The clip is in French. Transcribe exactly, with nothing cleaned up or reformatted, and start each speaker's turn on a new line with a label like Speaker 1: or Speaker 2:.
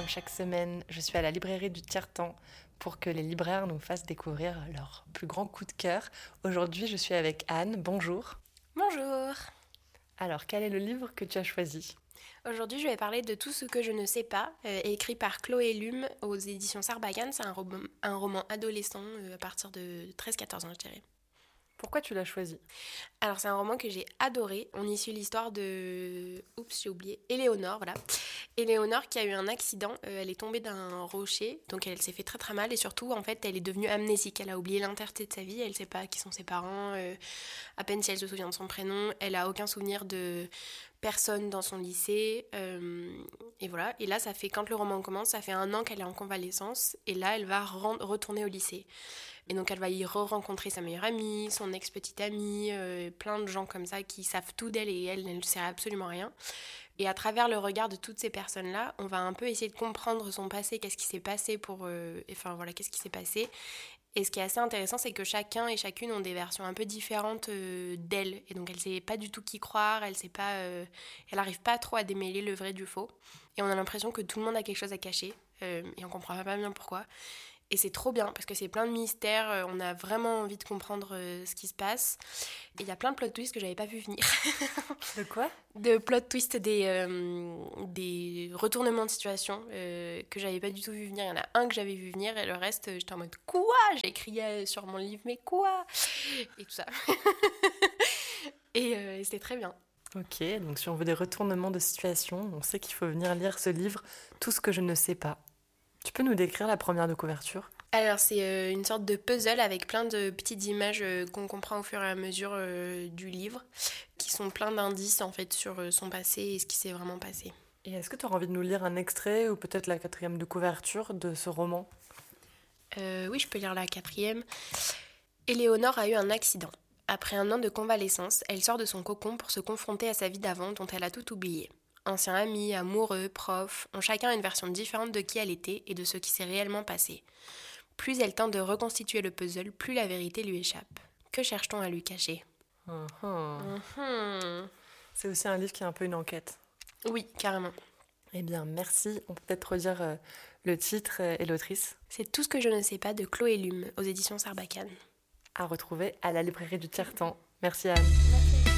Speaker 1: chaque semaine, je suis à la librairie du Tiers-Temps pour que les libraires nous fassent découvrir leur plus grand coup de cœur. Aujourd'hui, je suis avec Anne. Bonjour.
Speaker 2: Bonjour.
Speaker 1: Alors, quel est le livre que tu as choisi ?
Speaker 2: Aujourd'hui, je vais parler de Tout ce que je ne sais pas, euh, écrit par Chloé Lume aux éditions Sarbacane. C'est un, rom- un roman adolescent euh, à partir de treize quatorze ans, je dirais.
Speaker 1: Pourquoi tu l'as choisi ?
Speaker 2: Alors, c'est un roman que j'ai adoré. On y suit l'histoire de... Oups, j'ai oublié. Éléonore, voilà. Éléonore qui a eu un accident. Euh, elle est tombée d'un rocher, donc elle s'est fait très très mal. Et surtout, en fait, elle est devenue amnésique. Elle a oublié l'intégrité de sa vie. Elle ne sait pas qui sont ses parents. Euh, à peine si elle se souvient de son prénom. Elle a aucun souvenir de personne dans son lycée. Euh, et voilà. Et là, ça fait, quand le roman commence, ça fait un an qu'elle est en convalescence. Et là, elle va re- retourner au lycée. Et donc elle va y re-rencontrer sa meilleure amie, son ex-petite amie, euh, plein de gens comme ça qui savent tout d'elle et elle, elle ne sait absolument rien. Et à travers le regard de toutes ces personnes-là, on va un peu essayer de comprendre son passé, qu'est-ce qui s'est passé pour... Euh, enfin voilà, qu'est-ce qui s'est passé. Et ce qui est assez intéressant, c'est que chacun et chacune ont des versions un peu différentes euh, d'elle. Et donc elle ne sait pas du tout qui croire, elle sait pas, euh, elle n'arrive pas trop à démêler le vrai du faux. Et on a l'impression que tout le monde a quelque chose à cacher, euh, et on comprend pas bien pourquoi. Et c'est trop bien parce que c'est plein de mystères, on a vraiment envie de comprendre ce qui se passe. Et il y a plein de plot twists que j'avais pas vu venir.
Speaker 1: De quoi ?
Speaker 2: De plot twists, des, euh, des retournements de situation euh, que j'avais pas du tout vu venir. Il y en a un que j'avais vu venir et le reste, j'étais en mode quoi ? J'ai crié sur mon livre, mais quoi ? Et tout ça. et, euh, et c'était très bien.
Speaker 1: Ok, donc si on veut des retournements de situation, on sait qu'il faut venir lire ce livre, Tout ce que je ne sais pas. Tu peux nous décrire la première de couverture ?
Speaker 2: Alors c'est euh, une sorte de puzzle avec plein de petites images euh, qu'on comprend au fur et à mesure euh, du livre, qui sont plein d'indices en fait sur euh, son passé et ce qui s'est vraiment passé.
Speaker 1: Et est-ce que tu auras envie de nous lire un extrait ou peut-être la quatrième de couverture de ce roman ?
Speaker 2: euh, Oui, je peux lire la quatrième. Éléonore a eu un accident. Après un an de convalescence, elle sort de son cocon pour se confronter à sa vie d'avant dont elle a tout oublié. Anciens amis, amoureux, profs, ont chacun une version différente de qui elle était et de ce qui s'est réellement passé. Plus elle tente de reconstituer le puzzle, plus la vérité lui échappe. Que cherche-t-on à lui cacher ?
Speaker 1: Uhum.
Speaker 2: Mmh.
Speaker 1: C'est aussi un livre qui est un peu une enquête.
Speaker 2: Oui, carrément.
Speaker 1: Eh bien, merci. On peut peut-être redire euh, le titre euh, et l'autrice.
Speaker 2: C'est Tout ce que je ne sais pas de Chloé Lume aux éditions Sarbacane.
Speaker 1: À retrouver à la librairie du Tiers-Temps. Merci Anne.
Speaker 2: Merci.